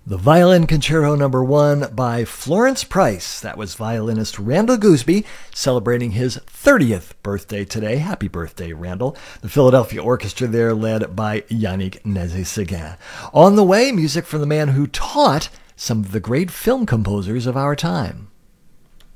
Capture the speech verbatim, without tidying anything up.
The Violin Concerto Number One by Florence Price. That was violinist Randall Gooseby celebrating his thirtieth birthday today. Happy birthday, Randall. The Philadelphia Orchestra there led by Yannick Nézet-Séguin. On the way, music from the man who taught some of the great film composers of our time.